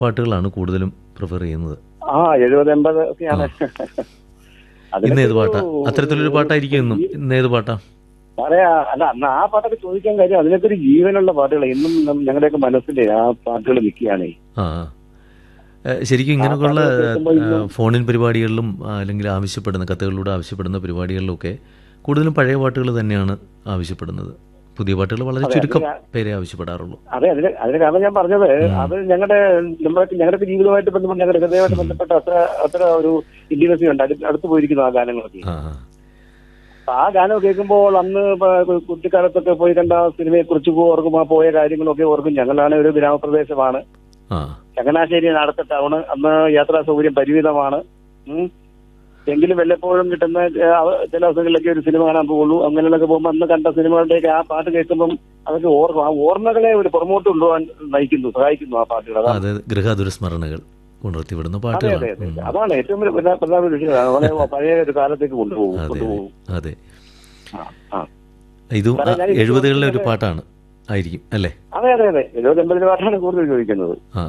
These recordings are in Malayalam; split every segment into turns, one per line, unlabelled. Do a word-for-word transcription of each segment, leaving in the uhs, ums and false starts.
പാട്ടുകളാണ് കൂടുതലും പ്രിഫർ ചെയ്യുന്നത്.
ആ എഴുപത് എൺപത് ഒക്കെയാണ്.
ഇന്ന് ഏത് പാട്ടാ? അത്തരത്തിലൊരു പാട്ടായിരിക്കും ഇന്നും. ഇന്ന് ഏത് പാട്ടാ
പറയാ? അല്ല അന്ന് ആ പാട്ടൊക്കെ ചോദിക്കാൻ കാര്യം അതിനൊക്കെ ഒരു ജീവനുള്ള പാട്ടുകൾ ഇന്നും നം- ഞങ്ങളുടെയൊക്കെ മനസ്സിലെ ആ പാട്ടുകൾ നിൽക്കുകയാണേ.
ആ ആ. ഏഹ് ശരിക്കും ഇങ്ങനെയൊക്കെയുള്ള
പാട്ടുകൾ കേൾക്കുമ്പോൾ ഇന്നും
ഫോണിൻ പരിപാടികളിലും ആ, അല്ലെങ്കിൽ ആവശ്യപ്പെടുന്ന കത്തുകളിലൂടെ ആവശ്യപ്പെടുന്ന പരിപാടികളിലൊക്കെ കൂടുതലും പഴയ പാട്ടുകൾ തന്നെയാണ് ആവശ്യപ്പെടുന്നത്. പുതിയ പാട്ടുകൾ വളരെ
അതെ
ചുരുക്കം
അതിന്
പേരെ ആവശ്യപ്പെടാറുള്ളൂ.
അതെ അതിന് അതിന് കാരണം ഞാൻ പറഞ്ഞത്
ഉം.
അത് ഞങ്ങളുടെ നമ്മുടെ ഞങ്ങളുടെ ജീവിതമായിട്ട് ബന്ധപ്പെട്ട് ഞങ്ങളുടെ ഹൃദയമായിട്ട് ബന്ധപ്പെട്ട അത്ര അത്ര ഒരു ഇന്റിമസി ഉണ്ട്. അടുത്ത് അടുത്ത് പോയിരിക്കുന്നു ആ ഗാനങ്ങളൊക്കെ.
ആ ആ.
അപ്പൊ ആ ഗാനം കേൾക്കുമ്പോൾ അന്ന് ഇപ്പൊ കുട്ടിക്കാലത്തൊക്കെ പോയി കണ്ട സിനിമയെ കുറിച്ച് ഓർക്കും, ആ പോയ കാര്യങ്ങളൊക്കെ ഓർക്കും. ഞങ്ങളാണ് ഒരു ഗ്രാമപ്രദേശമാണ്,
ആ
ചങ്ങനാശ്ശേരി അടുത്ത ടൗണ്. അന്ന് യാത്രാ സൗകര്യം പരിമിതമാണ്. ഉം. എങ്കിലും വല്ലപ്പോഴും കിട്ടുന്ന ഏ, അവ- ചില ദിവസങ്ങളിലൊക്കെ ഒരു സിനിമ കാണാൻ പോകുള്ളൂ. അങ്ങനെയൊക്കെ പോകുമ്പോൾ അന്ന് കണ്ട സിനിമകളുടെയൊക്കെ ആ പാട്ട് കേൾക്കുമ്പം അതൊക്കെ ഓർക്കും. ആ ഓർമ്മകളെ ഒരു പുറമോട്ട് കൊണ്ടുപോകാൻ നയിക്കുന്നു, സഹായിക്കുന്നു ആ പാട്ടുകൾ.
ആ,
അതാണ്.
അത് ഗൃഹാതുരസ്മരണകൾ ഉണർത്തിവിടുന്ന
അതെ അതെ
പാട്ടുകളാണ്.
അതെ
ഉം.
അതാണ് ഏറ്റവും വലിയ പ്രധാ- പ്രധാന ഒരു വിഷയം. അതുപോലെ പഴയ ഒരു കാലത്തേക്ക് കൊണ്ടുപോകും
അതെ അതെ
കൊണ്ടുപോകും
അതെ.
ആ ആ
ഇതും
സാറേ ഞാൻ ഇത്
എഴുപതുകളിലെ ഒരു
ചോദിക്കുന്നത്
പാട്ടാണ് ആയിരിക്കും അല്ലേ?
അതെ അതെ അതെ എഴുപത് എൺപതിന് പാട്ടാണ് കൂടുതൽ ചോദിക്കുന്നത്.
ആ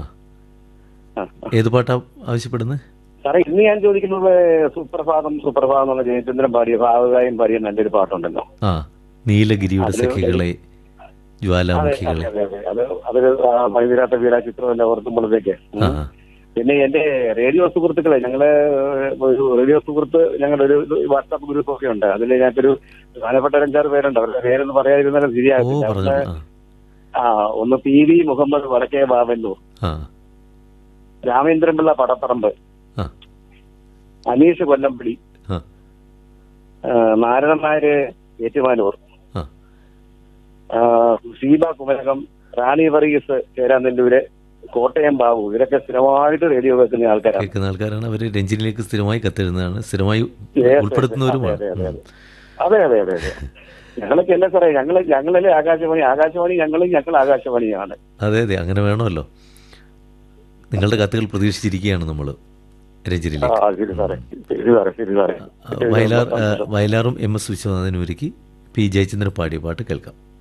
ആ ആ.
ഏത് പാട്ടാ ആവശ്യപ്പെടുന്നത്?
സാറേ ഇന്ന് ഞാൻ ചോദിക്കുന്നത് സുപ്രഭാതം സുപ്രഭാതം എന്നുള്ള ജയചന്ദ്രൻ പാടിയ ഭാവകായം പാടിയ നല്ലൊരു പാട്ടുണ്ടല്ലോ.
ആ നീലഗിരിയുടെ
അതില്
സഖികളെ
അതെ അതെ
ജ്വാലാമുഖികളെ.
അതെ അതെ അത് അതൊരു മൈവിരാത്ത വീരാ ചിത്രമല്ല ഓർക്കുമ്പോഴത്തേക്ക്.
ആ
ഉം. പിന്നെ എന്റെ റേഡിയോ സുഹൃത്തുക്കളെ ഞങ്ങള് ഒരു റേഡിയോ സുഹൃത്ത് ഞങ്ങളുടെ ഒരു വാട്സാപ്പ് ഗ്രൂപ്പ് ഒക്കെ ഉണ്ട്. അതിൽ ഞങ്ങൾക്കൊരു പ്രധാനപ്പെട്ട ഒരു അഞ്ചാറ് പേരുണ്ട്. അവരുടെ പേരൊന്നും പറയാതിരുന്നാലും
ഓ
ശരിയാകത്തില്ല.
പറഞ്ഞോളൂ.
അവരുടെ
ആ
ആ ഒന്ന് പി വി മുഹമ്മദ് വടക്കേ ബാബന്നൂർ,
ആ
രാമേന്ദ്രൻപിള്ള പടപ്പറമ്പ്,
ആ
അനീഷ് കൊല്ലംപിടി,
ആ
ആ, നാരായണൻ നായര് ഏറ്റുമാനൂർ,
ആ
ആ, ഷീബ കുമരകം, റാണി വർഗീസ് ചേരാനെല്ലൂര്, കോട്ടയം ബാബു, ഇവരൊക്കെ സ്ഥിരമായിട്ട് റേഡിയോ കേൾക്കുന്ന ആൾക്കാരാണ്.
കേൾക്കുന്ന ആൾക്കാരാണ്. അവർ രഞ്ജിനിലേക്ക് സ്ഥിരമായി കത്തെഴുതുന്നതാണ്, സ്ഥിരമായി
Yes, yes, yes. അതെ
ഉൾപ്പെടുത്തുന്നവരുമാണ്.
അതെ അതെ
ഉം.
അതെ അതെ അതെ അതെ അതെ ഞങ്ങളൊക്കെ അല്ലേ സാറേ, ഞങ്ങള് ഞങ്ങളല്ലേ ആകാശവാണി, ആകാശവാണി ഞങ്ങളും ഞങ്ങൾ ആകാശവാണിയാണ്.
അതെ അതെ അങ്ങനെ വേണമല്ലോ. നിങ്ങളുടെ കത്തുകൾ പ്രതീക്ഷിച്ചിരിക്കുകയാണ് നമ്മൾ
ആ
രഞ്ജിനിലേക്ക്.
ശരി സാറേ ശരി സാറേ ശരി സാറേ
വയലാർ ആ, വയലാറും എം എസ് വിശ്വനാഥനും ഒരുക്കി പി ജയചന്ദ്രൻ പാടിയ പാട്ട് കേൾക്കാം.